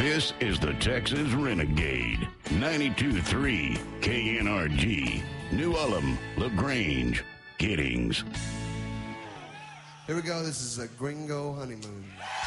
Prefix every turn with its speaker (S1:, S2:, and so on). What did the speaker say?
S1: This is the Texas Renegade. 92.3 KNRG. New Ulm, LaGrange, Giddings.
S2: Here we go. This is a Gringo Honeymoon.